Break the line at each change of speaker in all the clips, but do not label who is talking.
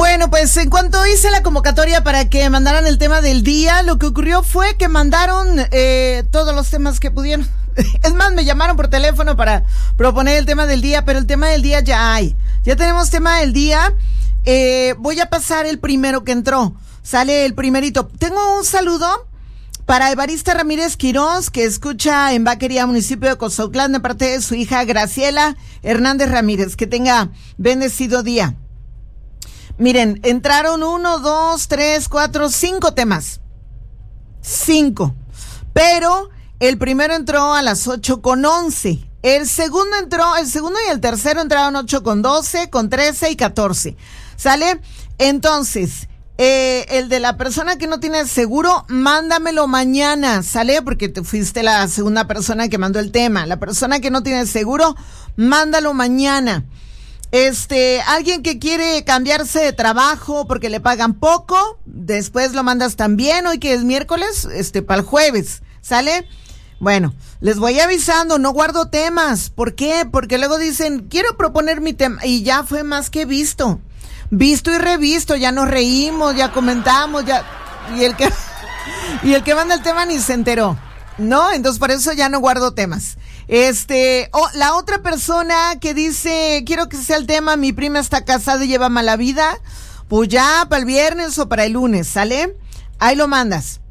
Bueno, pues en cuanto hice la convocatoria para que mandaran el tema del día, lo que ocurrió fue que mandaron todos los temas que pudieron. Es más, me llamaron por teléfono para proponer el tema del día, pero el tema del día ya hay. Ya tenemos tema del día. Voy a pasar el primero que entró. Sale el primerito. Tengo un saludo para Evarista Ramírez Quirós, que escucha en Vaquería, municipio de Cozautlán, de parte de su hija Graciela Hernández Ramírez. Que tenga bendecido día. Miren, entraron 1, 2, 3, 4, 5 temas. 5. Pero el primero entró a las 8:11. El segundo y el tercero entraron 8:12, con 13 y 14. ¿Sale? Entonces, el de la persona que no tiene seguro, mándamelo mañana, ¿sale? Porque te fuiste la segunda persona que mandó el tema. La persona que no tiene seguro, mándalo mañana. Alguien que quiere cambiarse de trabajo porque le pagan poco, después lo mandas también, hoy que es miércoles, para el jueves, ¿sale? Bueno, les voy avisando, no guardo temas. ¿Por qué? Porque luego dicen, quiero proponer mi tema, y ya fue más que visto y revisto, ya nos reímos, ya comentamos, y el que manda el tema ni se enteró, ¿no? Entonces por eso ya no guardo temas. La otra persona que dice, quiero que sea el tema, mi prima está casada y lleva mala vida, pues ya para el viernes o para el lunes, ¿sale? Ahí lo mandas.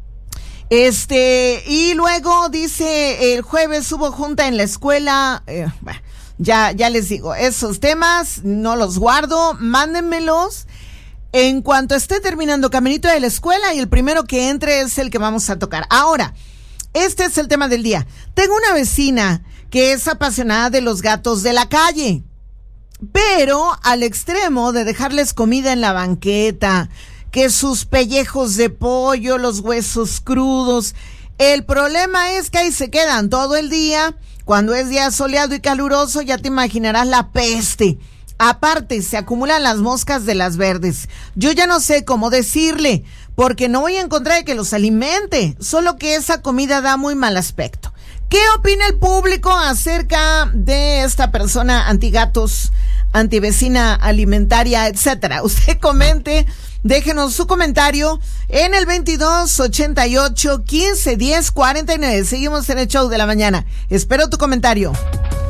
Y luego dice, el jueves hubo junta en la escuela, ya les digo, esos temas no los guardo, mándenmelos en cuanto esté terminando caminito de la escuela y el primero que entre es el que vamos a tocar. Ahora, este es el tema del día. Tengo una vecina que es apasionada de los gatos de la calle, pero al extremo de dejarles comida en la banqueta, que sus pellejos de pollo, los huesos crudos. El problema es que ahí se quedan todo el día. Cuando es día soleado y caluroso, ya te imaginarás la peste. Aparte, se acumulan las moscas de las verdes. Yo ya no sé cómo decirle, porque no voy a encontrar de que los alimente, solo que esa comida da muy mal aspecto. ¿Qué opina el público acerca de esta persona antigatos, antivecina alimentaria, etcétera? Usted comente, déjenos su comentario en el 2288 1510 49. Seguimos en el show de la mañana. Espero tu comentario.